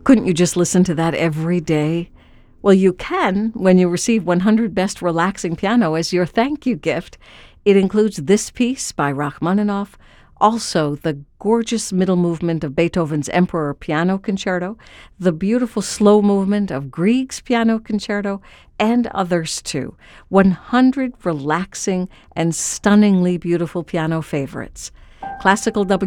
Couldn't you just listen to that every day? Well, you can when you receive 100 Best Relaxing Piano as your thank you gift. It includes this piece by Rachmaninoff, also the gorgeous middle movement of Beethoven's Emperor Piano Concerto, the beautiful slow movement of Grieg's Piano Concerto, and others too. 100 relaxing and stunningly beautiful piano favorites. Classical